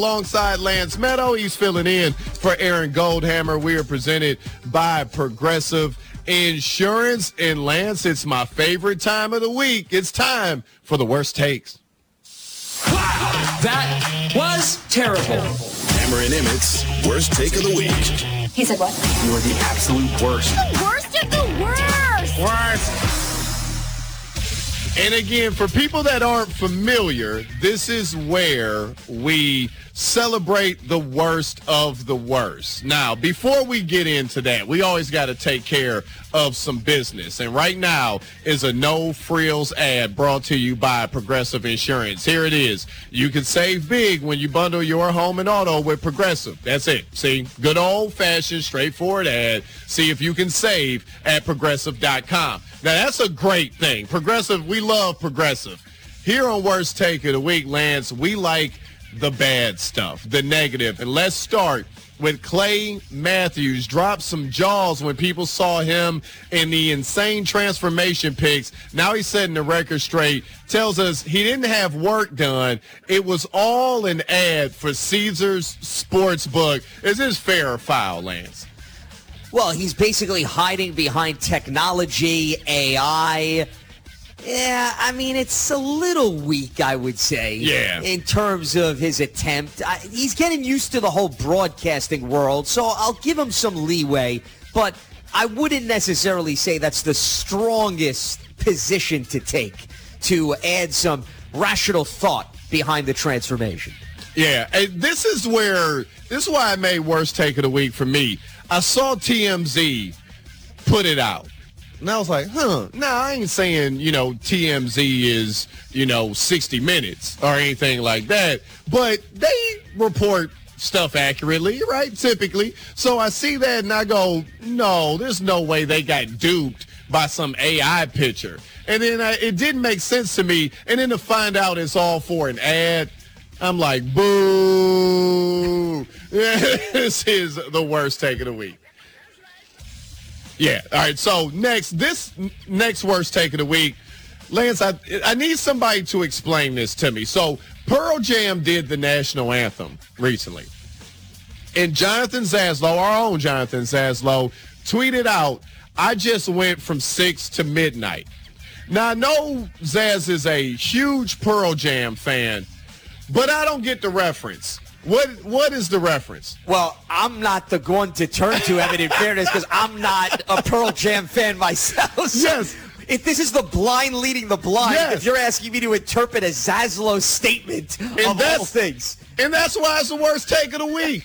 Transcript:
Alongside Lance Meadow, he's filling in for Aaron Goldhammer. We are presented by Progressive Insurance. And Lance, it's my favorite time of the week. It's time for the worst takes. That was terrible. Hammer and Emmett's worst take of the week. He said what? You are the absolute worst. The worst of the worst. Worst. And again, for people that aren't familiar, this is where we celebrate the worst of the worst. Now, before we get into that, we always got to take care of some business. And right now is a no frills ad brought to you by Progressive Insurance. Here it is. You can save big when you bundle your home and auto with Progressive. That's it. See, good old-fashioned, straightforward ad. See if you can save at Progressive.com. Now, that's a great thing. Progressive, we love Progressive. Here on Worst Take of the Week, Lance, we like the bad stuff, the negative. And let's start with Clay Matthews. Dropped some jaws when people saw him in the insane transformation pics. Now he's setting the record straight. Tells us he didn't have work done. It was all an ad for Caesars Sportsbook. Is this fair or foul, Lance? Well, he's basically hiding behind technology, AI. Yeah, I mean, it's a little weak, I would say, in terms of his attempt. He's getting used to the whole broadcasting world, so I'll give him some leeway, but I wouldn't necessarily say that's the strongest position to take to add some rational thought behind the transformation. Yeah, and this is why I made Worst Take of the Week for me. I saw TMZ put it out. And I was like, I ain't saying, TMZ is, 60 Minutes or anything like that. But they report stuff accurately, right, typically. So I see that and I go, no, there's no way they got duped by some AI picture. And then it didn't make sense to me. And then to find out it's all for an ad, I'm like, boo. This is the worst take of the week. Yeah. All right. So this next worst take of the week, Lance, I need somebody to explain this to me. So Pearl Jam did the national anthem recently. And Jonathan Zaslow, our own Jonathan Zaslow, tweeted out, I just went from 6 to midnight. Now, I know Zaz is a huge Pearl Jam fan, but I don't get the reference. What is the reference? Well, I'm not the one to turn to, Evan, in fairness, because I'm not a Pearl Jam fan myself. So yes. If this is the blind leading the blind, if you're asking me to interpret a Zaslow statement of all things. And that's why it's the worst take of the week.